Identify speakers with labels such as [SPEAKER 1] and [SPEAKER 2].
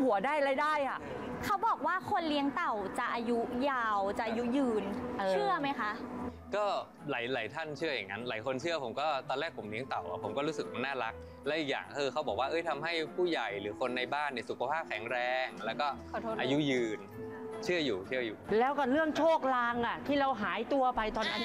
[SPEAKER 1] หัวได้รายได้อ่ะ
[SPEAKER 2] เขาบอกว่าคนเลี้ยงเต่าจะอายุยาวจะอายุยืนเชื่อไหมคะ
[SPEAKER 3] ก็หลายท่านเชื่ออย่างนั้นหลายคนเชื่อผมก็ตอนแรกผมเลี้ยงเต่าผมก็รู้สึกมันน่ารักและอีกอย่างคือเขาบอกว่าทำให้ผู้ใหญ่หรือคนในบ้านเนี่ยสุขภาพแข็งแรงแล้วก็อายุยืนเชื่ออยู่
[SPEAKER 4] แล้วก็เรื่องโชคลางอ่ะที่เราหายตัวไปตอนนั้น